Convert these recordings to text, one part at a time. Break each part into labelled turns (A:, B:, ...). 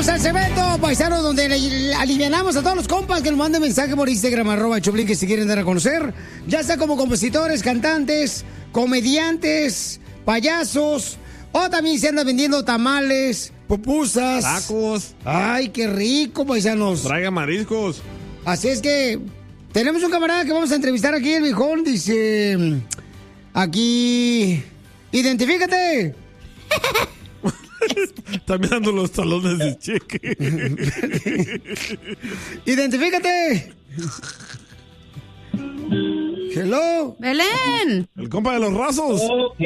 A: Vamos al segmento, paisano, donde alivianamos a todos los compas que nos manden mensaje por Instagram, @Choplin, que si quieren dar a conocer, ya sea como compositores, cantantes, comediantes, payasos, o también se andan vendiendo tamales, pupusas,
B: tacos.
A: Ay, qué rico, paisanos.
B: Traiga mariscos.
A: Así es que tenemos un camarada que vamos a entrevistar aquí, el viejón, dice, aquí, identifícate.
B: Está mirando los talones de cheque.
A: ¡Identifícate! ¡Hello!
C: ¡Belén!
B: El compa de los rasos.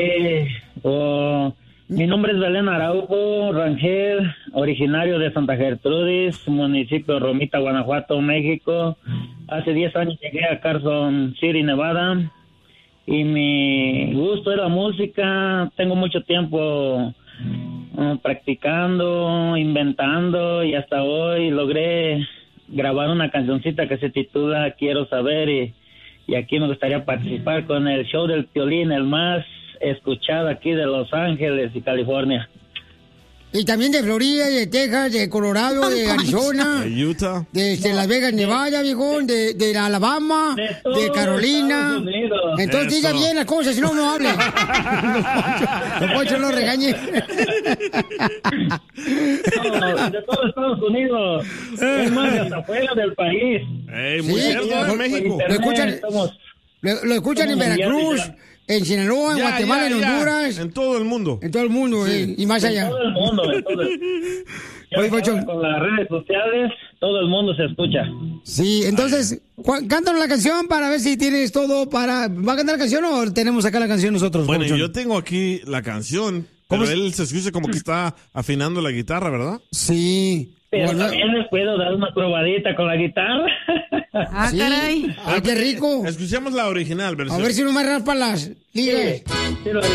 D: Mi nombre es Belén Araujo Rangel, originario de Santa Gertrudis, municipio de Romita, Guanajuato, México. Hace 10 años llegué a Carson City, Nevada, y mi gusto era música. Tengo mucho tiempo practicando, inventando, y hasta hoy logré grabar una cancioncita que se titula Quiero Saber, y aquí me gustaría participar con el show del Piolín, el más escuchado aquí de Los Ángeles y California.
A: Y también de Florida, de Texas, de Colorado, de Arizona,
B: de Utah,
A: de Las Vegas, Nevada, viejón, de Alabama, de Carolina. Entonces diga bien las cosas, si no, no hable. No, Poncho, no regañe.
D: No, de todo Estados Unidos. Es más, hasta fuera del país.
B: Muy cierto, en México.
A: Lo escuchan en Veracruz, en Sinaloa, en Guatemala, en Honduras.
B: En todo el mundo.
A: En todo el mundo, y más allá.
D: En todo el mundo,
A: Oye, Poncho,
D: con las redes sociales, todo el mundo se escucha.
A: Sí, entonces, cántanos la canción para ver si tienes todo para... ¿Va a cantar la canción o tenemos acá la canción nosotros?
B: Bueno,
A: Poncho?
B: yo tengo aquí la canción, pero él se escucha como que está afinando la guitarra, ¿verdad?
A: Sí.
D: Pero también les puedo dar una probadita con la guitarra.
C: Ah,
A: sí.
C: Caray.
A: Ay, qué rico.
B: Escuchemos la original versión.
A: A ver si no me raspa las ligas.
D: Sí, lo